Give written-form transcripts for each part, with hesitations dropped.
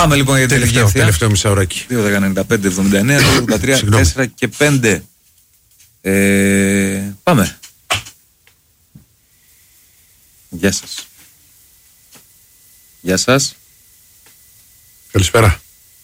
Πάμε λοιπόν για την τελευταίο μισάωράκι. 2.95-79, 2.83, 4 και 5. Πάμε. Γεια σας. Γεια σας. Καλησπέρα.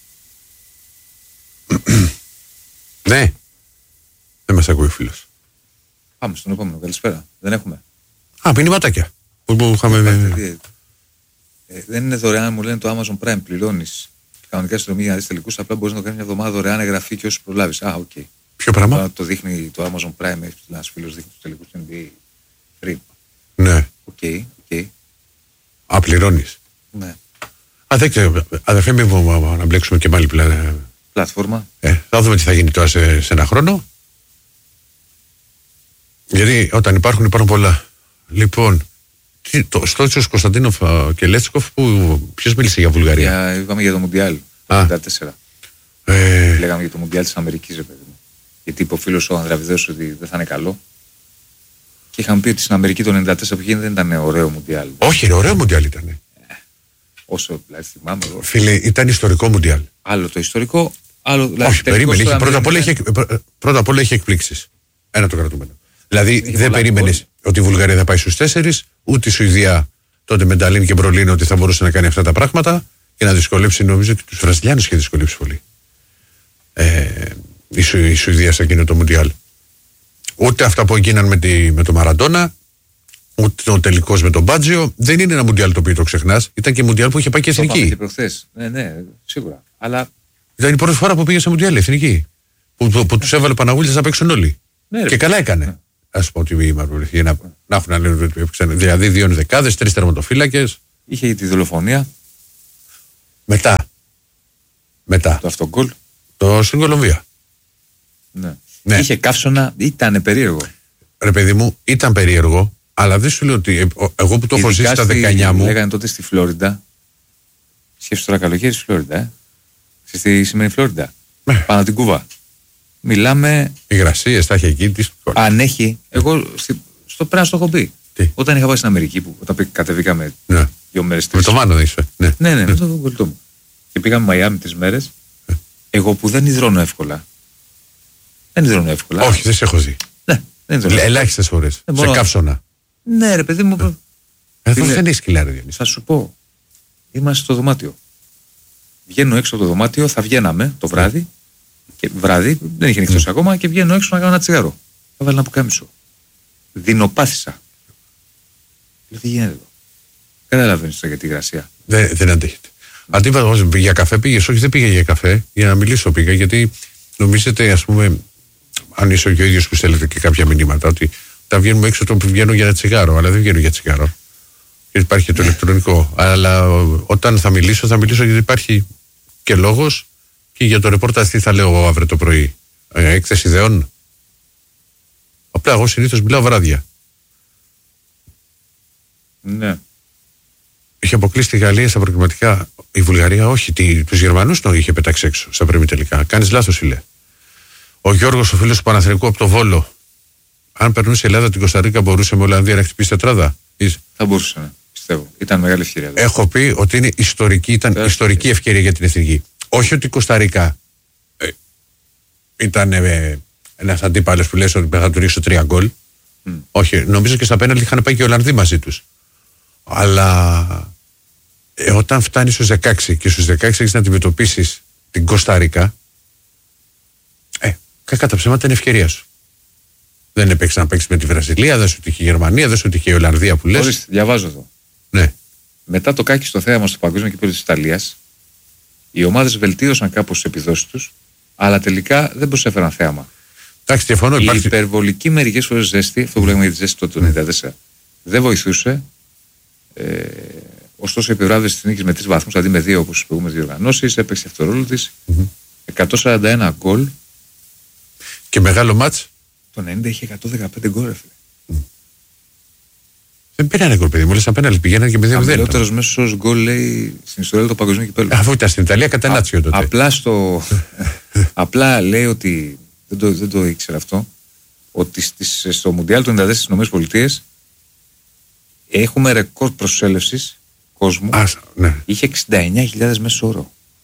Ναι. Δεν μας ακούει ο φίλος. Πάμε στον επόμενο. Καλησπέρα. Δεν έχουμε. Μηνυματάκια. Που είχαμε... δεν είναι δωρεάν, μου λένε το Amazon Prime. Πληρώνεις κανονικά συνδρομή για να δεις τελικούς. Απλά μπορείς να το κάνεις μια εβδομάδα δωρεάν εγγραφή και όσους προλάβεις. Οκ. Ποιο πράγμα? Το δείχνει το Amazon Prime. Ένας φίλος δείχνει τους τελικούς του NBA free. Ναι. Οκ. Πληρώνεις. Ναι. Αδερφέ, μην να μπλέξουμε και πάλι πλατφόρμα. Θα δούμε τι θα γίνει τώρα σε ένα χρόνο. Γιατί όταν υπάρχουν πολλά. Λοιπόν, Στότσιος, Κωνσταντίνοφ και Λέτσκοφ, ποιος μίλησε για Βουλγαρία? Είπαμε για το Μουντιάλ. 94. Λέγαμε για το Μουντιάλ της Αμερικής, ρε παιδί μου. Γιατί είπε ο φίλος ο Ανδραβιδέος ότι δεν θα είναι καλό. Και είχαμε πει ότι στην Αμερική το 94 που γίνεται δεν ήταν ωραίο Μουντιάλ. Όχι, είναι ωραίο Μουντιάλ ήταν. Όσο δηλαδή θυμάμαι εγώ. Φίλε, ήταν ιστορικό Μουντιάλ. Άλλο το ιστορικό, άλλο. Δηλαδή, όχι, περίμενε. Πρώτα απ' όλα είχε εκπλήξεις. Ένα το κρατούμενο. Δηλαδή δεν περίμενες ότι η Βουλγαρία θα πάει στους 4, ούτε η Σουηδία τότε με Νταλίν και Μπρολίν ότι θα μπορούσε να κάνει αυτά τα πράγματα και να δυσκολέψει, νομίζω ότι τους Βραζιλιάνους είχε δυσκολέψει πολύ. Η Σουηδία σε εκείνο το Μουντιάλ. Ούτε αυτά που έγιναν με το Μαραντόνα, ούτε ο τελικός με τον Μπάτζιο. Δεν είναι ένα Μουντιάλ το οποίο το ξεχνάς. Ήταν και Μουντιάλ που είχε πάει και εθνική. Και προχθές. Ναι, σίγουρα. Αλλά... Ήταν η πρώτη φορά που πήγε σε Μουντιάλ εθνική. Που τους έβαλε Παναγούλης να παίξουν όλοι. Ναι, και καλά έκανε. Ας πω ότι για να έχουν δηλαδή 2 δεκάδες, 3 τερματοφύλακες. Είχε τη δολοφονία. Μετά. Το αυτογκολ. Το στην Κολομβία. Ναι. Είχε καύσωνα, ήταν περίεργο. Ρε παιδί μου, ήταν περίεργο, αλλά δεν σου λέω ότι εγώ που το έχω ζήσει στα 19 μου. Λέγανε τότε στη Φλόριντα. Σκέψου τώρα καλοκαίρι στη Φλόριντα. Στη σημερινή Φλόριντα. Πάνω την Κούβα. Μιλάμε. Υγρασίες, τα έχει εκεί. Αν έχει. Εγώ στο πράσινο το έχω πει. Τι? Όταν είχα πάει στην Αμερική, όταν κατεβήκαμε 2 μέρες. Με το Μάνο δεν είσαι. Ναι, με το κολλητό μου. Και πήγαμε Μαϊάμι 3 μέρες. Εγώ που δεν υδρώνω εύκολα. Όχι, δεν σε έχω δει. Ναι, δεν υδρώνω. Ελάχιστες φορές. Σε καύσωνα. Ναι, ρε παιδί μου. Εδώ δεν έχει σκυλάρι. Θα σου πω. Είμαστε στο δωμάτιο. Βγαίνω έξω από το δωμάτιο, θα βγαίναμε το βράδυ. Και βράδυ, δεν είχε νυχτώσει ακόμα και βγαίνω έξω να κάνω ένα τσιγάρο. Θα βάλω ένα πουκάμισο. Δεινοπάθησα. Λέω τι γίνεται εδώ. Καταλαβαίνεις τώρα για τη υγρασία. Δεν αντέχεται. Αντί για καφέ πήγες? Όχι, δεν πήγα για καφέ. Για να μιλήσω πήγα, γιατί νομίζετε, ας πούμε, αν είσαι και ο ίδιος που στέλνετε και κάποια μηνύματα, ότι τα βγαίνουμε έξω όταν βγαίνω για ένα τσιγάρο. Αλλά δεν βγαίνω για τσιγάρο. Γιατί υπάρχει και το ηλεκτρονικό. Αλλά όταν θα μιλήσω γιατί υπάρχει και λόγος. Και για το ρεπόρταζ τι θα λέω εγώ αύριο το πρωί? Έκθεση ιδεών. Απλά εγώ συνήθως μιλάω βράδια. Ναι. Είχε αποκλείσει τη Γαλλία στα προκριματικά. Η Βουλγαρία όχι. Τους Γερμανούς το είχε πετάξει έξω στα τελικά. Κάνεις λάθος, φίλε. Ο Γιώργος, ο φίλος του Παναθηναϊκού από το Βόλο. Αν περνούσε η Ελλάδα την Κωνσταντίνα, μπορούσε με Ολλανδία να χτυπήσει τετράδα? Θα μπορούσε, ναι. Πιστεύω. Ήταν μεγάλη ευκαιρία. Έχω πει ότι είναι ιστορική ευκαιρία για την εθνική. Όχι ότι η Κωνσταντίνα ήταν ένας αντίπαλος που λες ότι θα του ρίξω 3 γκολ. Όχι, νομίζω και στα πέναλτι είχαν πάει και οι Ολλανδοί μαζί τους. Αλλά όταν φτάνεις στους 16 και στους 16 έχεις να αντιμετωπίσεις την Κωνσταντίνα, κακά τα ψέματα είναι ευκαιρία σου. Δεν έπαιξε να παίξει με τη Βραζιλία, δεν σου τύχε η Γερμανία, δεν σου τύχε η Ολλανδία που λες. Ορίστε, διαβάζω εδώ. Ναι. Μετά το κάκι στο θέαμα στο παγκόσμιο κύπελλο της Ιταλίας, οι ομάδες βελτίωσαν κάπως τις επιδόσεις τους, αλλά τελικά δεν προσέφεραν θέαμα. Εντάξει, διαφωνώ. Η υπερβολική μερικές φορές ζέστη, αυτό που λέγαμε για τη ζέστη το 1994, δεν βοηθούσε. Ωστόσο, η επιβράβευση της νίκης με 3 βαθμούς αντί με 2 όπως στις προηγούμενες διοργανώσεις, έπαιξε αυτό το ρόλο της. 141 γκολ. Και μεγάλο μάτς. Το 90 είχε 115 γκολ, ρε φίλε. Δεν πήρανε γκολ, παιδί μου. Λες απέναντι πηγαίνανε και με 2-0. Χαμηλότερος μέσος γκολ, λέει, στην ιστορία του παγκοσμίου κυπέλλου. Αφού ήταν στην Ιταλία, κατά νάτσιο τότε. Απλά λέει ότι. Δεν το ήξερα αυτό. Ότι στο Μουντιάλ του 1994 στις ΗΠΑ έχουμε ρεκόρ προσέλευσης κόσμου. Ναι. Είχε 69.000 μέσο όρο.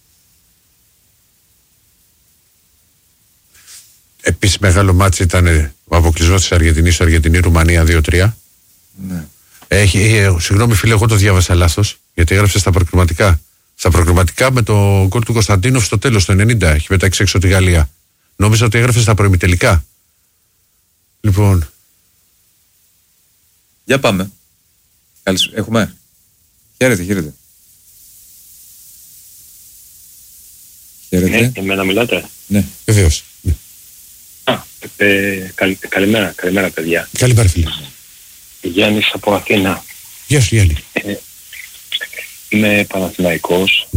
Επίσης μεγάλο μάτσι ήταν ο αποκλεισμός της Αργεντινής στο Αργεντινή-Ρουμανία 2-3. Ναι. Συγγνώμη φίλε, εγώ το διάβασα λάθος, γιατί έγραψε στα προκριματικά. Στα προκριματικά με το γκολ του Κωνσταντίνοφ στο τέλος, το 90, έχει πετάξει έξω τη Γαλλία. Νόμιζα ότι έγραφε στα προημιτελικά. Λοιπόν. Για πάμε. Έχουμε. Χαίρετε. Χαίρετε. Ναι, εμένα μιλάτε. Ναι. Βεβαίως. Ναι. Καλημέρα παιδιά. Καλημέρα φίλε. Γιάννης από Αθήνα. Γεια σου Γιάννη. Είμαι Παναθηναϊκός.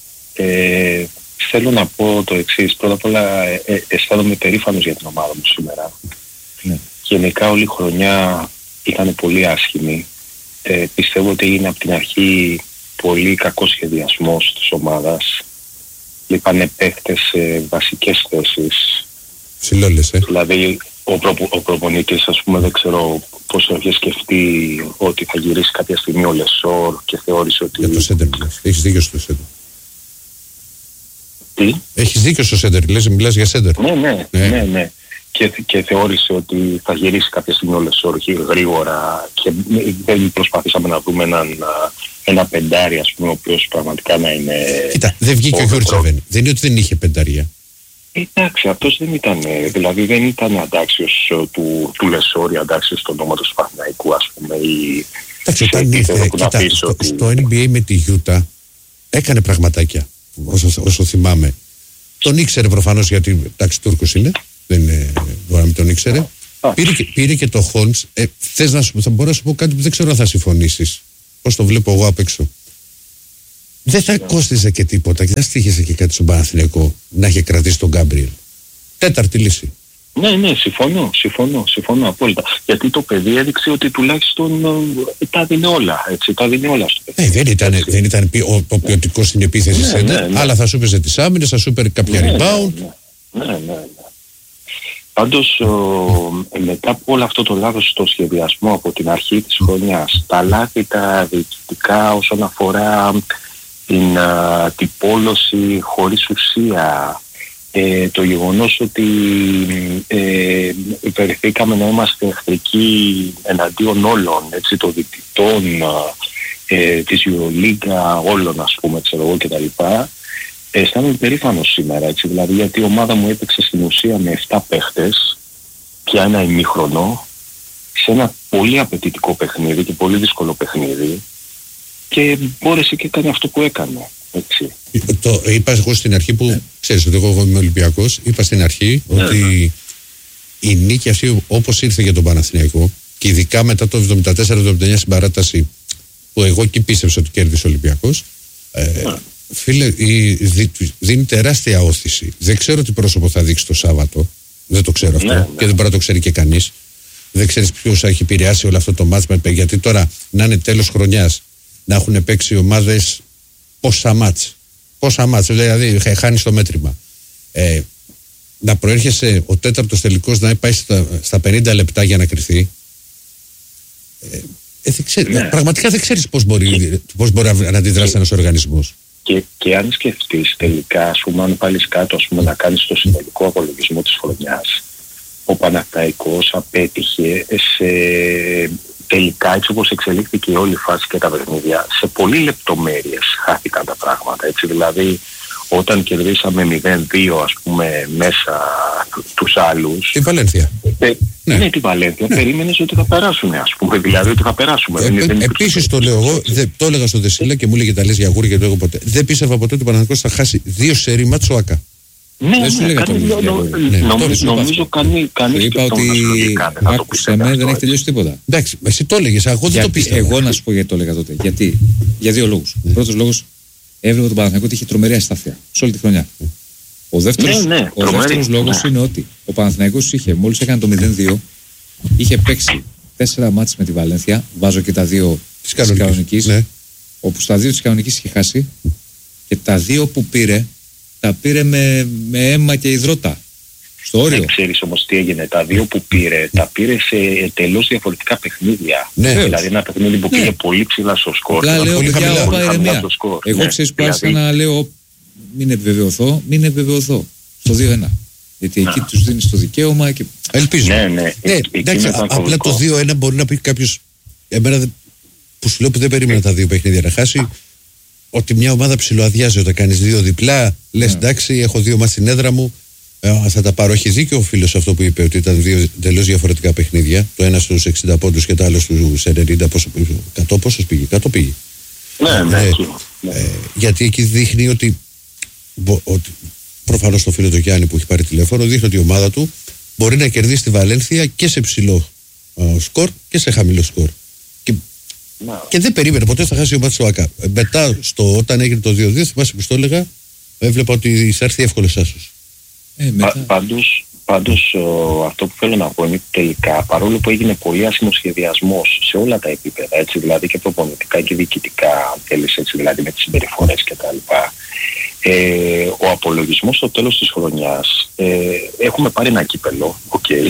Θέλω να πω το εξής. Πρώτα απ' όλα αισθάνομαι περήφανος για την ομάδα μου σήμερα. Ναι. Γενικά όλη η χρονιά ήταν πολύ άσχημη. Πιστεύω ότι είναι από την αρχή πολύ κακός σχεδιασμός της ομάδας. Λείπανε παίχτες σε βασικές θέσεις. Ψηλόλες, Δηλαδή ο προπονητής, ας πούμε, δεν ξέρω πώς είχε σκεφτεί ότι θα γυρίσει κάποια στιγμή ο Λεσόρ και θεώρησε ότι... Για το σέντερ μιλάς. Έχεις δίκιο στο σέντερ. Τι? Έχεις δίκιο στο σέντερ, μιλάς για σέντερ. Ναι. Και θεώρησε ότι θα γυρίσει κάποια στιγμή ο Λεσόρ γρήγορα και δεν προσπαθήσαμε να βρούμε ένα πεντάρι, ας πούμε, ο οποίος πραγματικά να είναι... Κοίτα, δεν βγήκε ο Γιούρτσεβεν. Δεν είναι ότι δεν είχε πεντάρια. Εντάξει, αυτός δεν ήταν, δηλαδή δεν ήταν αντάξιος του Λεσόρ, αντάξιος του ονόματος του Παναθηναϊκού, ας πούμε. Εντάξει, όταν ήρθε, κοίτα, στο NBA με τη Γιούτα έκανε πραγματάκια, όσο θυμάμαι. Τον ήξερε προφανώς, γιατί εντάξει Τούρκος είναι, δεν μπορεί να μην τον ήξερε. Πήρε και το Χόλμς. Θα μπορώ να σου πω κάτι που δεν ξέρω αν θα συμφωνήσεις. Πώς το βλέπω εγώ απ' έξω. Δεν θα κόστιζε και τίποτα και θα στήχησε και κάτι στον Παναθηναϊκό να είχε κρατήσει τον Γκάμπριελ. Τέταρτη λύση. Ναι, συμφωνώ απόλυτα. Γιατί το παιδί έδειξε ότι τουλάχιστον τα δίνει όλα, έτσι, τα δίνει όλα στο παιδί. Δεν ήταν ο ποιοτικός στην επίθεση σέντερ, αλλά θα σου έπαιζε τις άμυνες, θα σου έπαιρνε κάποια rebound. Ναι. Πάντως μετά από όλο αυτό το λάθος στο σχεδιασμό από την αρχή της χρονιάς, τα λάθη τα διοικητικά όσον αφορά την πόλωση χωρίς ουσία, το γεγονός ότι υπερηθήκαμε να είμαστε εχθρικοί εναντίον όλων, έτσι, των διαιτητών, της Euroliga, όλων, ας πούμε, ξέρω εγώ κτλ. Αισθάνομαι περήφανος σήμερα, έτσι, δηλαδή γιατί η ομάδα μου έπαιξε στην ουσία με 7 παίχτες πια ένα ημίχρονο σε ένα πολύ απαιτητικό παιχνίδι και πολύ δύσκολο παιχνίδι και μπόρεσε και έκανε αυτό που έκανε, έτσι. Είπα εγώ στην αρχή που ξέρεις ότι εγώ είμαι Ολυμπιακός, είπα στην αρχή ότι η νίκη αυτή όπως ήρθε για τον Παναθηναϊκό και ειδικά μετά το 74-79 στην παράταση που εγώ εκεί πίστεψα ότι κέρδισε ο Ολυμπιακός, φίλε, δίνει τεράστια όθηση. Δεν ξέρω τι πρόσωπο θα δείξει το Σάββατο. Δεν το ξέρω αυτό. Και δεν μπορεί να το ξέρει και κανείς. Δεν ξέρεις ποιος θα έχει επηρεάσει όλο αυτό το μάτς. Γιατί τώρα να είναι τέλος χρονιάς, να έχουν παίξει ομάδες πόσα μάτς. Δηλαδή χάνει το μέτρημα. Να προέρχεσαι ο τέταρτος τελικός να πάει στα 50 λεπτά για να κρυθεί. Πραγματικά δεν ξέρεις πώς μπορεί να αντιδράσει ένας οργανισμός. Και αν σκεφτείς τελικά, ας πούμε, αν πάλεις κάτω, ας πούμε, να κάνεις το συνολικό απολογισμό της χρονιάς, ο Παναθηναϊκός απέτυχε τελικά, έτσι όπως εξελίχθηκε όλη η φάση και τα παιχνίδια, σε πολύ λεπτομέρειες χάθηκαν τα πράγματα, έτσι, δηλαδή όταν κερδίσαμε 0-2, ας πούμε, μέσα τους άλλους. Τη Βαλένθια. Ναι, τη Βαλένθια. Περίμενες ότι θα περάσουν, ας πούμε, δηλαδή ότι θα περάσουμε. Επίσης το λέω εγώ, το έλεγα στο Δεσίλα και μου έλεγε τα λες για γούρι και το έλεγα ποτέ. Δεν πίστευα ποτέ ότι ο Παναθηναϊκός θα χάσει 2 σερί μάτς ο ΑΚΑ. Νομίζω κανείς είπα ότι άκουσε με, δεν έχει τελειώσει τίποτα. Εντάξει, εσύ το έλεγες, εγώ δεν το πίστευα. Εγώ να σου πω γιατί το έλεγα τότε. Γιατί, για 2 λόγους. Πρώτος λόγος, έβλεπα τον Παναθηναϊκό ότι είχε τρομερή αστάθεια σε όλη τη χρονιά. Ο δεύτερος λόγος είναι ότι ο Παναθηναϊκός μόλις έκανε το 0-2, είχε παίξει 4 μάτς με τη Βαλένθια, βάζω και τα 2 της κανονικής, όπου στα 2 της κανονικής είχε χάσει και τα 2 που πήρε, τα πήρε με αίμα και υδρότα. Στο όριο. Δεν ξέρεις όμως τι έγινε. Τα 2 που πήρε, τα πήρε σε τελώς διαφορετικά παιχνίδια. Δηλαδή ένα παιχνίδι που πήγε πολύ ψηλά στο σκορ. Πολύ χαμηλά στο σκορ. Εγώ ξέρεις που άρχισα να λέω μην επιβεβαιωθώ στο 2-1. Γιατί εκεί τους δίνεις το δικαίωμα και... Ελπίζω. Ναι. Εντάξει, απλά το 2-1 μπορεί να πει κάποιος, εμένα που σου λέω που δεν περίμενα τα δύο παιχνίδια να χάσει, ότι μια ομάδα ψιλοαδιάζει όταν κάνεις 2 διπλά, λες εντάξει, έχω 2 μάτς στην έδρα μου, θα τα πάρω. Έχει δίκιο ο φίλος αυτό που είπε, ότι ήταν 2 εντελώς διαφορετικά παιχνίδια. Το ένα στους 60 πόντους και το άλλο στους 90. Πόσο πήγε? 100 πήγε. Ναι. Γιατί εκεί δείχνει ότι προφανώς το φίλο του Γιάννη που έχει πάρει τηλέφωνο, δείχνει ότι η ομάδα του μπορεί να κερδίσει τη Βαλένθια και σε ψηλό σκορ και σε χαμηλό σκορ. Και δεν περίμενε ποτέ θα χάσει ο μάτς του ΑΚΑ. Μετά, όταν έγινε το 2-2, θυμάσαι που το έλεγα, έβλεπα ότι θα έρθει εύκολος άσος. Πάντως αυτό που θέλω να πω είναι τελικά, παρόλο που έγινε πολύ άσχημος σχεδιασμός σε όλα τα επίπεδα, έτσι, δηλαδή και προπονητικά και διοικητικά, αν θέλεις, έτσι, δηλαδή με τις συμπεριφορές κτλ. Ο απολογισμός στο τέλος της χρονιάς, έχουμε πάρει ένα κύπελο,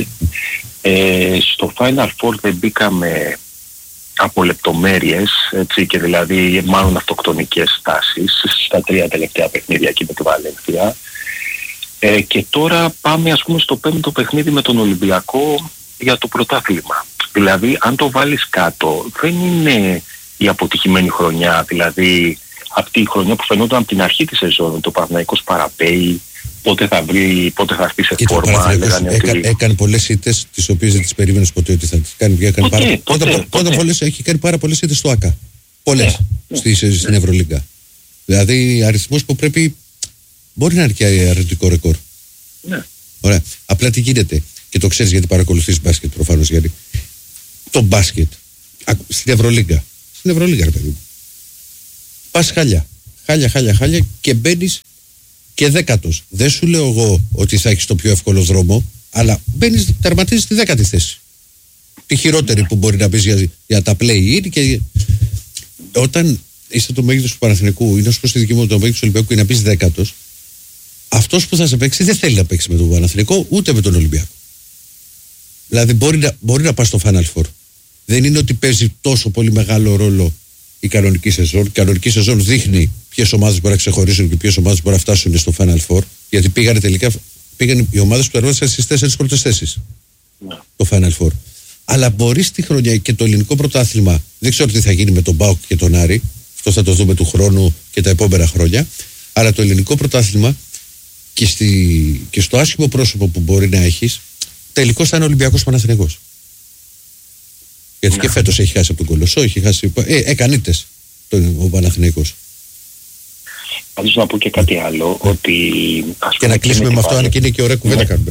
στο Final Four δεν μπήκαμε από λεπτομέρειες, έτσι, και δηλαδή μάλλον αυτοκτονικές στάσεις στα 3 τελευταία παιχνίδια εκεί με τη Βαλένθια. Και τώρα πάμε, ας πούμε, στο 5ο παιχνίδι με τον Ολυμπιακό για το πρωτάθλημα. Δηλαδή, αν το βάλεις κάτω, δεν είναι η αποτυχημένη χρονιά, δηλαδή αυτή η χρονιά που φαινόταν από την αρχή της σεζόν, το Παναθηναϊκός παραπέει, πότε θα έρθει σε φόρμα. Έκανε πολλές ήττες, τις οποίες δεν τις περίμενες ποτέ ότι θα τις κάνει. Πρώτα πολλές, έχει κάνει πάρα πολλές ήττες στο ΑΚΑ. Πολλές στην Ευρωλίγκα. Δηλαδή αριθμός που πρέπει, μπορεί να είναι και αρνητικό ρεκόρ. Ναι. Ωραία. Απλά τι γίνεται, και το ξέρεις γιατί παρακολουθείς μπάσκετ προφανώς, γιατί το μπάσκετ στην Ευρωλίγκα, ρε παιδί μου, πας χάλια και μπαίνεις και 10ος. Δεν σου λέω εγώ ότι θα έχεις το πιο εύκολο δρόμο, αλλά τερματίζεις τη 10η θέση. Τη χειρότερη που μπορεί να μπεις για τα play-in, και όταν είσαι το μέγεθος του Παναθηναϊκού, είναι ως προς τη δική μου το μέγεθος του Ολυμπιακού, και να μπεις 10ος, αυτός που θα σε παίξει δεν θέλει να παίξει με τον Παναθηναϊκό ούτε με τον Ολυμπιακό. Δηλαδή μπορεί να πας στο Final Four. Δεν είναι ότι παίζει τόσο πολύ μεγάλο ρόλο η κανονική σεζόν. Η κανονική σεζόν δείχνει ποιες ομάδες μπορεί να ξεχωρίσουν και ποιες ομάδες μπορεί να φτάσουν στο Final Four. Γιατί πήγαν οι ομάδες που εργάζονταν στις 4 πρώτες θέσεις. Το Final Four. Αλλά μπορεί στη χρονιά και το ελληνικό πρωτάθλημα, δεν ξέρω τι θα γίνει με τον ΠΑΟΚ και τον Άρη. Αυτό θα το δούμε του χρόνου και τα επόμενα χρόνια. Αλλά το ελληνικό πρωτάθλημα και στο άσχημο πρόσωπο που μπορεί να έχεις, τελικώς θα είναι Ολυμπιακός Παναθηναϊκός. Γιατί και φέτος έχει χάσει από τον Κολοσσό, έχει χάσει. Έκανε ήττες ο Παναθηναϊκός. Πάντως να πω και κάτι άλλο, ότι... Και να κλείσουμε με αυτό, αν και είναι και ωραία κουβέντα κάνουμε.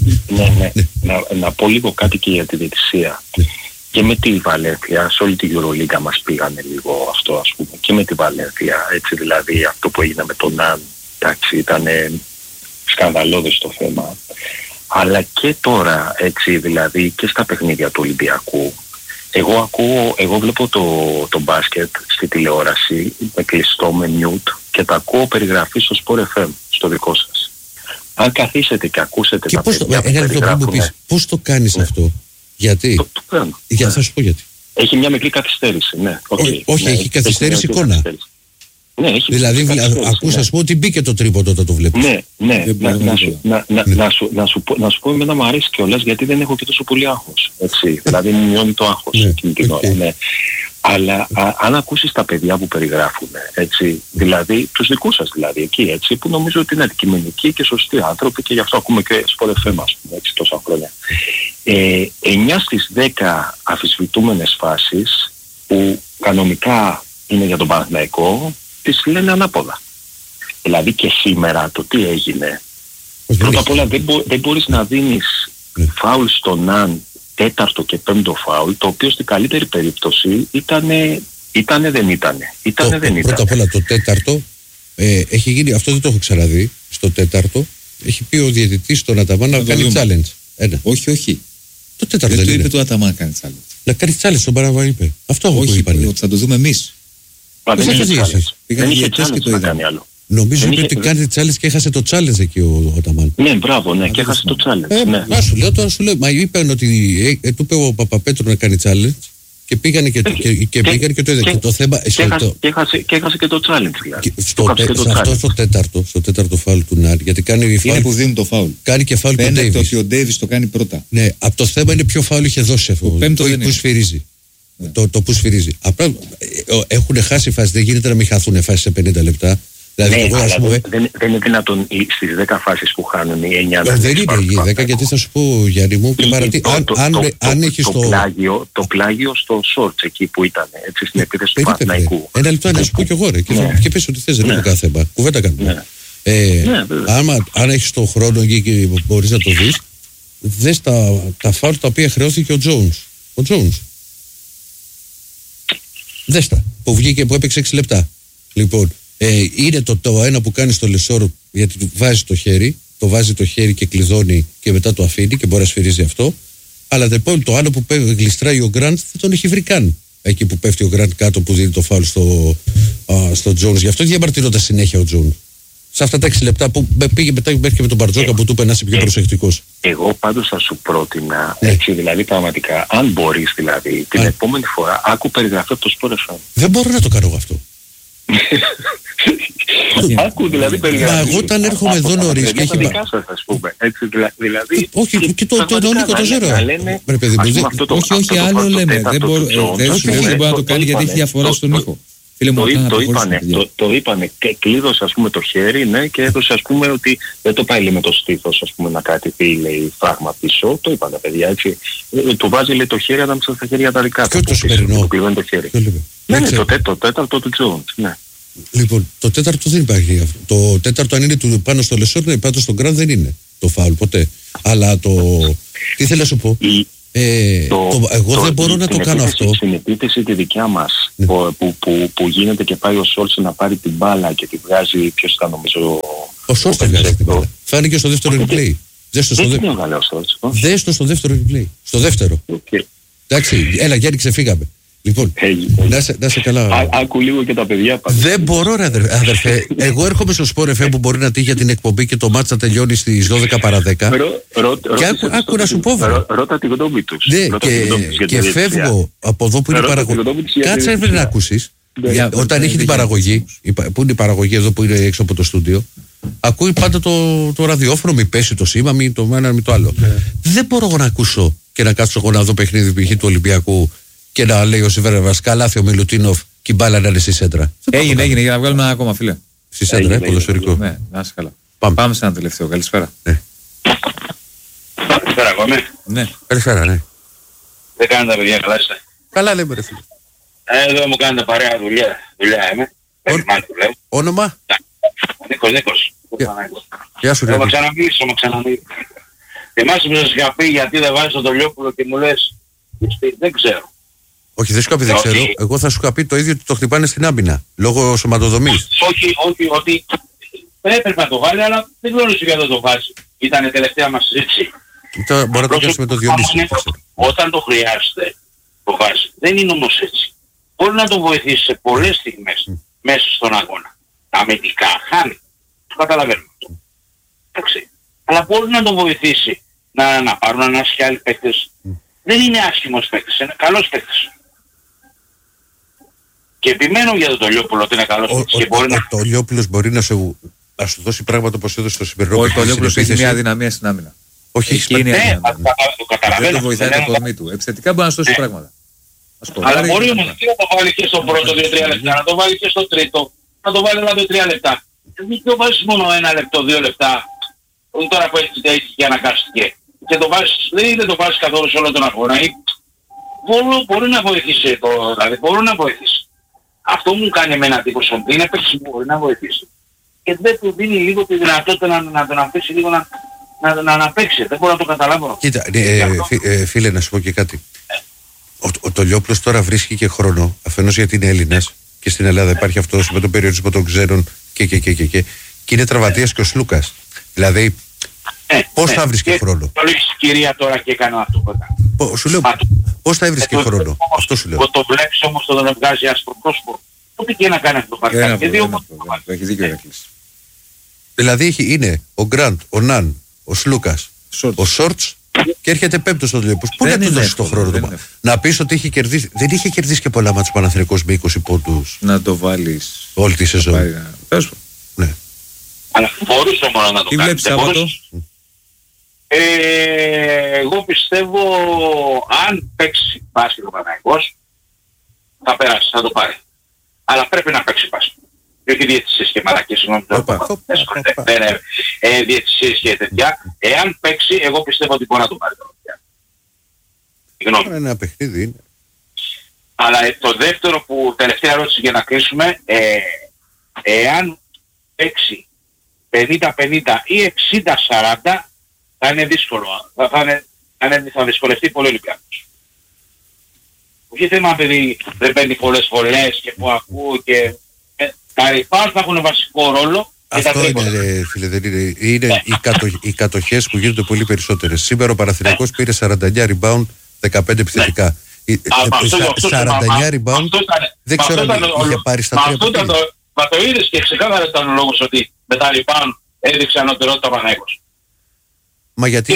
Να πω λίγο κάτι και για τη διαιτησία. Και με τη Βαλένθια, σε όλη τη Euroliga μας πήγανε λίγο αυτό, ας πούμε, και με τη Βαλένθια, έτσι, δηλαδή αυτό που έγινε με τον Ναν, εντάξει, ήταν σκανδαλώδες το θέμα. Αλλά και τώρα, έτσι, δηλαδή και στα παιχνίδια του Ολυμπιακού, εγώ βλέπω το μπάσκετ στη τηλεόραση με κλειστό, με mute, και τα ακούω περιγραφή στο Sport FM, στο δικό σας. Αν καθίσετε και ακούσετε και τα παιδιά που περιγράφουν... Πώς το κάνεις αυτό? Γιατί? Το κάνω. Θα σου πω γιατί. Έχει μια μικρή καθυστέρηση, ναι. Όχι, έχει καθυστέρηση εικόνα. Ναι, έχει δηλαδή ακούς, ας πούμε, ότι μπήκε το τρίποντο όταν το βλέπεις. Ναι. Να σου πω, εμένα μου αρέσει κιόλας, γιατί δεν έχω και τόσο πολύ άγχος. Έτσι. Δηλαδή μου μειώνει το άγχος εκείνη την ώρα. Ναι. Αλλά αν ακούσεις τα παιδιά που περιγράφουν, έτσι, δηλαδή τους δικούς σας δηλαδή εκεί, έτσι, που νομίζω ότι είναι αντικειμενικοί και σωστοί άνθρωποι, και γι' αυτό ακούμε και Sport FM, ας πούμε, έτσι, τόσα χρόνια. 9 στις 10 αφισβητούμενες φάσεις που κανονικά είναι για τον Παναθηναϊκό, τις λένε ανάποδα. Δηλαδή και σήμερα το τι έγινε. Πρώτα απ' όλα δεν μπορείς να δίνεις φάουλ στον Ναν, 4ο και 5ο φάουλ, το οποίο στην καλύτερη περίπτωση ήτανε δεν ήτανε. Πρώτα απ' όλα το 4ο έχει γίνει, αυτό δεν το έχω ξαναδεί, στο 4ο έχει πει ο διαιτητής στον Αταμάν να κάνει challenge. Όχι. Το 4ο δεν είπε του Αταμάν να κάνει challenge. Να κάνει challenge, στον Παραβά είπε. Αυτό εγώ είπα. Θα το δούμε εμείς. Δεν είχε challenge να κάνει άλλο. Νομίζω ότι κάνει challenge και έχασε το challenge εκεί ο Αταμάν. Ναι, μπράβο, ναι, και έχασε το challenge. Σου λέω, μα είπαν ότι του είπε ο Παπαπέτρου να κάνει challenge Και πήγανε και το είδα. Και το θέμα. Και έχασε και το challenge δηλαδή. Στο τέταρτο φάουλ του Νάρ. Γιατί κάνει είναι που δίνουν το φάουλ. Κάνει και φάουλ τον Ντέιβις. Ότι ο Ντέιβις το κάνει πρώτα. Ναι, από το θέμα είναι ποιο φάουλ είχε δώσει αυτό. Που σφυρίζει. Το που σφυρίζει. Απλά έχουν χάσει φάση. Δεν γίνεται να μην χαθούν φάσει σε 50 λεπτά. Δηλαδή, δεν είναι δυνατόν στις 10 φάσεις που χάνουν οι 9 δεν είναι οι 10, γιατί θα σου πω, Γιάννη μου, και αν έχεις το πλάγιο στο shorts εκεί που ήταν, έτσι, στην επίθεση του Παναθηναϊκού. Ένα λεπτό να σου πω κι εγώ, ρε, και πες ότι θες, δεν έχω κάθε θέμα. Κουβέντα κάνουμε. Αν έχεις τον χρόνο και μπορείς να το δεις, δες τα φάουλ τα οποία χρεώθηκε ο Jones. Δες τα, που βγήκε, που έπαιξε 6 λεπτά. Λοιπόν, είναι το ένα που κάνει στο Λεσόρ, γιατί του βάζει το χέρι και κλειδώνει και μετά το αφήνει και μπορεί να σφυρίζει αυτό. Αλλά το άλλο που γλιστράει ο Γκραντ δεν τον έχει βρει καν. Εκεί που πέφτει ο Γκραντ κάτω που δίνει το φάουλ στο Τζόνς. Γι' αυτό διαμαρτυρόταν συνέχεια ο Τζόνς. Σε αυτά τα 6 λεπτά που πήγε μετά και με τον Μπαρτζόκα που του είπε να είσαι πιο προσεκτικός. Εγώ πάντως θα σου πρότεινα, έτσι δηλαδή πραγματικά, αν μπορείς δηλαδή, την επόμενη φορά άκου περιγραφή από το Sport FM. Δεν μπορώ να το κάνω αυτό. Άκου δηλαδή περιγραφή. Μα εγώ όταν έρχομαι εδώ νωρίς και έχει όχι, και τον Νίκο το ξέρω. Όχι, άλλο λέμε. Δεν μπορεί να το κάνει γιατί έχει διαφορά στον ήχο. Το είπανε και κλείδωσε ας πούμε το χέρι, ναι, και έδωσε ας πούμε ότι δεν το πάει με το στήθος ας πούμε να κρατηθεί, λέει, φράγμα πίσω. Το είπανε παιδιά, έτσι. Του βάζει, λέει, το χέρι ανάμεσα στα χέρια τα δικά του. Το σημερινό. Του κλειδώνει το χέρι. Ναι, το τέταρτο του Jones, ναι. Λοιπόν, το τέταρτο δεν υπάρχει αυτό. Το τέταρτο, αν είναι πάνω στο Λεσόρ, ναι, πάνω στον Γκραντ δεν είναι το φάουλ ποτέ. Αλλά τι θέλω να σου πω. Εγώ δεν μπορώ να το κάνω αυτό. Στην επίθεση τη δικιά μας, που γίνεται και πάει ο Σόλτς να πάρει την μπάλα και τη βγάζει, ποιος ήταν νομίζω. Ο Σόλτς τη βγάζει την μπάλα. Φάνηκε στο δεύτερο replay. Δες το στο δεύτερο replay. Στο δεύτερο. Εντάξει, έλα Γιάννη, ξεφύγαμε. Λοιπόν, να σε καλά. Άκου λίγο και τα παιδιά. Δεν μπορώ, ρε αδερφέ. Εγώ έρχομαι στο Sport FM που μπορεί να τύχει για την εκπομπή και το μάτς θα τελειώνει στις 12 παρά 10. Και άκου να σου πω, ρώτα τη γνώμη τους. Ναι, και φεύγω από εδώ που είναι η παραγωγή. Κάτσε να ακούσεις. Όταν έχει την παραγωγή, που είναι η παραγωγή εδώ που είναι έξω από το στούντιο, ακούει πάντα το ραδιόφωνο, μη πέσει το σήμα, μη το ένα, μη το άλλο. Δεν μπορώ να ακούσω και να κάτσω εγώ να δω παιχνίδι π.χ. του Ολυμπιακού και να λέει ο Σιβέραβας, καλάθι ο Μιλουτίνοφ και η μπάλα να είναι στη σέντρα. Έγινε για να βγάλουμε ένα ακόμα, φίλε. Στη σέντρα, ποδοσφαιρικό. Ναι, να είσαι καλά. Πάμε σε ένα τελευταίο. Καλησπέρα. Καλησπέρα, εγώ είμαι. Ναι. Καλησπέρα, ναι. Δεν κάνετε τα παιδιά, καλά είστε. Καλά λέμε, ρε φίλε. Εδώ μου κάνετε παρέα δουλειά είμαι. Όνομα? Νίκος. Γεια σου, θα ξαναμιλήσω. Θυμάσαι που σας είχα πει γιατί δεν βάζεις τον Τολιόπουλο και μου λες, δεν ξέρω. Όχι, δεν σου είχα πει, δεν ξέρω. Εγώ θα σου είχα πει το ίδιο ότι το χτυπάνε στην άμυνα, λόγω σωματοδομής. Όχι, ότι πρέπει να το βάλει, αλλά δεν γνωρίζω γιατί δεν το βάζει. Ήταν η τελευταία μας συζήτηση. Μπορεί να το κάνεις με το Διονύση. Όταν το χρειάζεται, το βάζει. Δεν είναι όμως έτσι. Μπορεί να το βοηθήσει σε πολλές στιγμές μέσα στον αγώνα. Τα αμυντικά χάνει. Το καταλαβαίνουμε αυτό. Εντάξει. Αλλά μπορεί να το βοηθήσει να πάρουν ανάσχει και άλλοι παίκτες. Δεν είναι άσχημος παίκτης, είναι καλός παίκτης. Και επιμένω για τον Τολιόπουλο ότι είναι καλός παίκτης. Ο Τολιόπουλος μπορεί να σου δώσει πράγματα όπως έδωσε στο σημερινό. Ο Τολιόπουλος έχει μια αδυναμία στην άμυνα. Όχι, εκεί είναι αδυναμία. Το καταλαβαίνω. Δεν το βοηθάει το κορμί του. Επιθετικά μπορεί να σου δώσει πράγματα. Αλλά μπορεί όμως να το βάλει και στο πρώτο 2-3 λεπτά, να το βάλει και στο τρίτο, να το βάλει ένα 2-3 λεπτά. Δεν το βάζεις μόνο 1 λεπτό, 2 λεπτά, τώρα που έχει και αναγκαστηκε. Και το βάζεις, δεν το βάζεις καθόλου σε όλο τον αγώνα. Μπορεί να βοηθήσει δηλαδή μπορεί να βοηθήσει. Αυτό μου κάνει εμένα εντύπωση, ότι είναι παίκτης που μπορεί να βοηθήσει. Και δεν του δίνει λίγο τη δυνατότητα να τον αφήσει λίγο να παίξει. Δεν μπορώ να το καταλάβω. Κοίτα, φίλε, να σου πω και κάτι. Ο Τολιόπουλος τώρα βρίσκει και χρόνο, αφενός γιατί είναι Έλληνας και στην Ελλάδα υπάρχει αυτός με τον περιορισμό των ξένων και είναι τραυματίας και ο Σλούκας. Δηλαδή, πώς θα βρίσκει χρόνο. Το λες κυρία τώρα και έκανα αυτό. Σου λέω, πώς θα έβρισκε χρόνο. Αυτό σου λέω. Το βλέπεις όμως το δεν βγάζει άσπρο πρόσωπο. Ό,τι και να κάνει αυτό το παρκάκι. Έχει δίκιο ο Εκλής. Δηλαδή είναι ο Γκραντ, ο Ναν, ο Σλούκας, ο Σόρτς Και έρχεται πέμπτο στο τελειόπους. Πού να του δώσει τον χρόνο του. Να πει ότι είχε κερδίσει. Δεν είχε κερδίσει και πολλά μάτς Παναθηναϊκός με 20 πόντους. Να το βάλει. Όλη τη σεζόν. Ναι. Αλλά μπορούσε μόνο να το κάνει. Τι βλέπεις Σάββατο? Εγώ πιστεύω αν παίξει μπάσκετ ο Παναθηναϊκός θα περάσει, θα το πάρει. Αλλά πρέπει να παίξει μπάσκετ. Όχι διαιτησίες και μαλακίες, συγγνώμη. Διαιτησίες και τέτοια. Εάν παίξει, εγώ πιστεύω ότι μπορεί να το πάρει. Συγγνώμη. Ένα παιχνίδι είναι. Αλλά το δεύτερο που, τελευταία ερώτηση για να κλείσουμε, εάν παίξει 50-50 ή 60-40, θα είναι δύσκολο. Θα δυσκολευτεί πολύ ο Ολυμπιακός. Όχι θέμα παιδί δεν παίρνει πολλές φορές και που ακούω και τα rebound θα έχουν βασικό ρόλο. Αυτό είναι, φίλε, δεν είναι. Είναι οι κατοχές που γίνονται πολύ περισσότερες. Σήμερα ο Παναθηναϊκός πήρε 49 rebound, 15 επιθετικά. 49 rebound, δεν ξέρω αν είχε πάρει στα 3 παιχνίδια. Μα το είδες και ξεκάθαρα ήταν ο λόγος ότι με τα rebound έδειξε ανωτερότητα ο Παναθηναϊκός. Μα γιατί...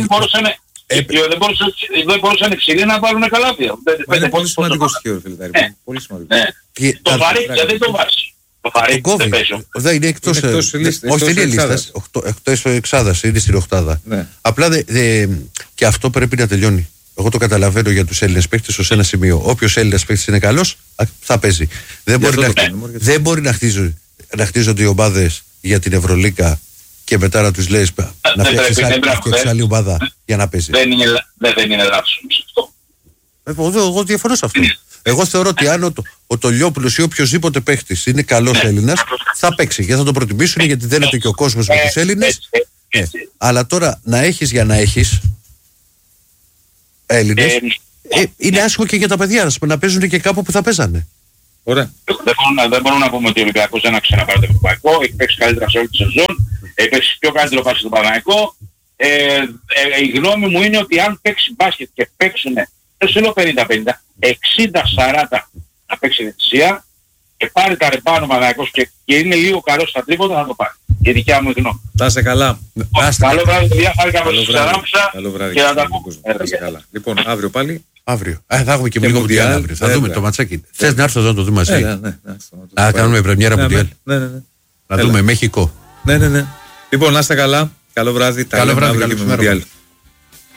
Δεν μπορούσαν οι ψηλοί να βάλουν καλάθια. Είναι πολύ σημαντικό στοιχείο, φίλε. Πολύ σημαντικό. Το βαρύ δεν το βάζει. Το βαρύ δεν παίζω. Δεν είναι εκτός όχι, δεν είναι λίστας. Εκτός εξάδας, είναι στην οκτάδα. Απλά και αυτό πρέπει να τελειώνει. Εγώ το καταλαβαίνω για τους Έλληνες παίκτες ως ένα σημείο. Όποιος Έλληνας παίκτης είναι καλός, θα παίζει. Δεν μπορεί να χτίζονται οι ομάδες για την Ευρωλίγκα και μετά να τους λες να φτιάξεις άλλη ομάδα για να παίζει. Δεν είναι λάθος αυτό. Εγώ διαφωνώ σε αυτό. Εγώ θεωρώ ότι αν ο Τολιόπουλος ή οποιοσδήποτε παίχτης είναι καλός Έλληνας, θα παίξει και θα το προτιμήσουν γιατί δένεται και ο κόσμος με τους Έλληνες. Αλλά τώρα να έχεις για να έχεις Έλληνες, είναι άσχημο και για τα παιδιά να παίζουν και κάπου που θα παίζανε. Ωραία. Δεν μπορούμε να πούμε ότι ο Ολυμπιακός δεν άξιζε να πάρει το ευρωπαϊκό, έχει παίξει καλύτερα σε όλη τη σεζόν, έχει παίξει πιο καλύτερο μπάσκετ στον Παναθηναϊκό. Η γνώμη μου είναι ότι αν παίξει μπάσκετ και παίξουν, δεν σου λέω 50-50, 60-40 να παίξει διαιτησία και πάρει τα ρεμπάνω ο Παναθηναϊκός και είναι λίγο καλός στα τρίποτα, θα το πάρει. Η δικιά μου γνώμη. Να είστε καλά. Καλό βράδυ, παιδιά, χάρηκα με τους Σαράμψα και να τα πούμε. Λοιπόν, αύριο πάλι. Αύριο. Θα έχουμε και λίγο Μουντιάλ αύριο. Θα δούμε το ματσάκι. Θες να έρθω εδώ να το δούμε μαζί? Να κάνουμε πρεμιέρα Μουντιάλ. Να δούμε Μέχικο. Ναι. Λοιπόν, να είστε καλά. Καλό βράδυ. Καλό βράδυ.